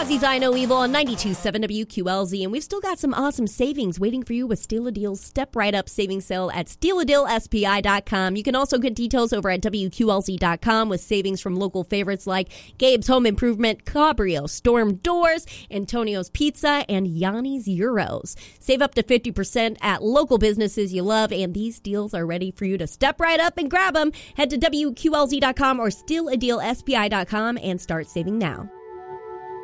Ozzy's I Know Evil on 92.7 WQLZ, and we've still got some awesome savings waiting for you with Steal a Deal's Step Right Up savings sale at stealadealspi.com. You can also get details over at WQLZ.com with savings from local favorites like Gabe's Home Improvement, Cabrio, Storm Doors, Antonio's Pizza, and Yanni's Euros. Save up to 50% at local businesses you love, and these deals are ready for you to step right up and grab them. Head to WQLZ.com or stealadealspi.com and start saving now.